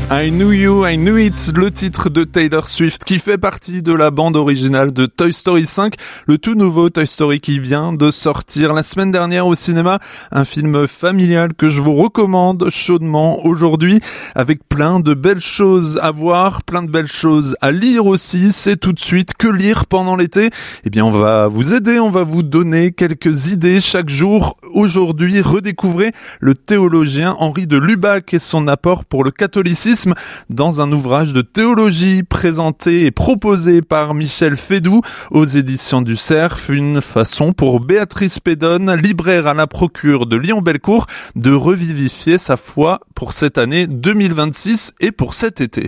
I Knew You, I Knew It, le titre de Taylor Swift qui fait partie de la bande originale de Toy Story 5, le tout nouveau Toy Story qui vient de sortir la semaine dernière au cinéma, un film familial que je vous recommande chaudement aujourd'hui, avec plein de belles choses à voir, plein de belles choses à lire aussi. C'est tout de suite Que lire pendant l'été? Eh bien, on va vous aider, on va vous donner quelques idées chaque jour. Aujourd'hui, redécouvrez le théologien Henri de Lubac et son apport pour le catholicisme dans un ouvrage de théologie présenté et proposé par Michel Fédoux aux éditions du Cerf, une façon pour Béatrice Pédonne, libraire à la Procure de Lyon-Bellecour, de revivifier sa foi pour cette année 2026 et pour cet été.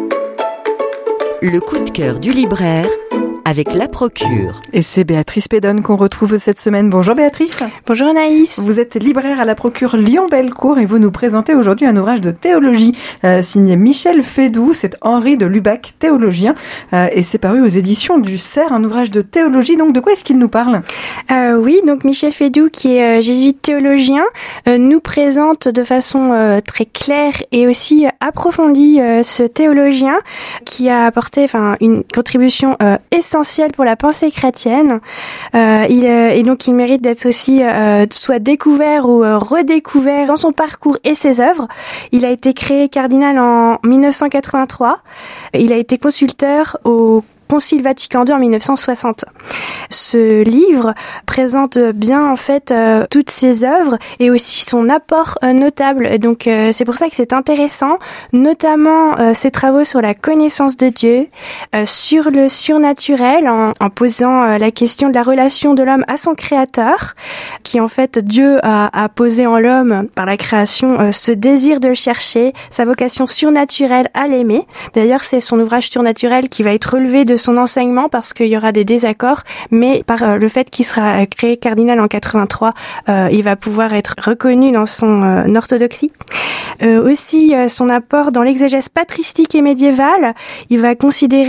Le coup de cœur du libraire avec la Procure. Et c'est Béatrice Pédonne qu'on retrouve cette semaine. Bonjour Béatrice. Bonjour Anaïs. Vous êtes libraire à la Procure Lyon-Bellecour et vous nous présentez aujourd'hui un ouvrage de théologie signé Michel Fédoux. C'est Henri de Lubac, théologien, et c'est paru aux éditions du Cerf, un ouvrage de théologie. Donc de quoi est-ce qu'il nous parle? Oui, donc Michel Fédoux, qui est jésuite théologien, nous présente de façon très claire et aussi approfondie ce théologien qui a apporté une contribution essentielle pour la pensée chrétienne. Et donc il mérite d'être aussi soit découvert ou redécouvert dans son parcours et ses œuvres. Il a été créé cardinal en 1983. Il a été consulteur au Concile Vatican II en 1960. Ce livre présente bien en fait toutes ses œuvres et aussi son apport notable. Donc c'est pour ça que c'est intéressant, notamment ses travaux sur la connaissance de Dieu, sur le surnaturel, en posant la question de la relation de l'homme à son créateur, qui en fait Dieu a posé en l'homme par la création ce désir de le chercher, sa vocation surnaturelle à l'aimer. D'ailleurs, c'est son ouvrage surnaturel qui va être relevé de son enseignement parce qu'il y aura des désaccords, mais par le fait qu'il sera créé cardinal en 83, il va pouvoir être reconnu dans son orthodoxie. Aussi, son apport dans l'exégèse patristique et médiévale, il va considérer